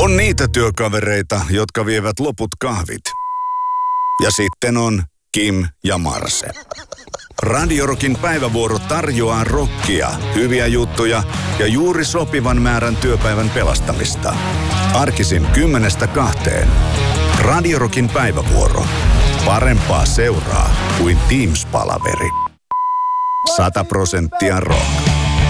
On niitä työkavereita, jotka vievät loput kahvit. Ja sitten on Kim ja Marse. Radio Rockin päivävuoro tarjoaa rockia, hyviä juttuja ja juuri sopivan määrän työpäivän pelastamista. Arkisin 10-2. Radio Rockin päivävuoro. Parempaa seuraa kuin Teams-palaveri. 100% rock.